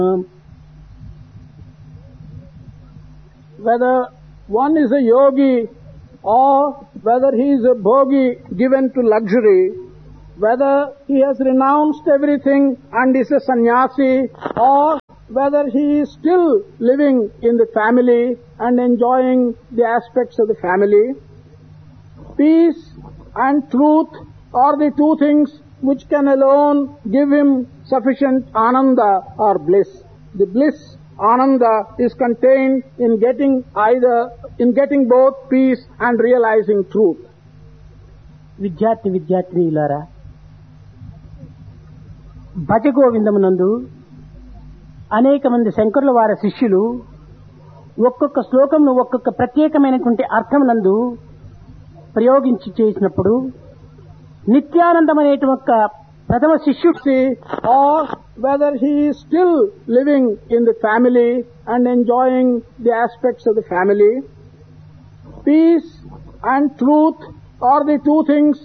whether one is a yogi or whether he is a bhogi given to luxury, whether he has renounced everything and is a sannyasi, or whether he is still living in the family and enjoying the aspects of the family, peace and truth are the two things which can alone give him sufficient ananda or bliss. The bliss, ananda, is contained in getting both peace and realizing truth. విద్యార్థినీలారా, భజగోవిందమునందు అనేక మంది శంకరుల వారి శిష్యులు ఒక్కొక్క శ్లోకంను ఒక్కొక్క ప్రత్యేకమైనటువంటి అర్థమునందు ప్రయోగించి చేసినప్పుడు నిత్యానందం అనేటువంటి ప్రథమ శిష్యుడు, or whether he is still living in the family and enjoying the aspects of the family, peace and truth are the two things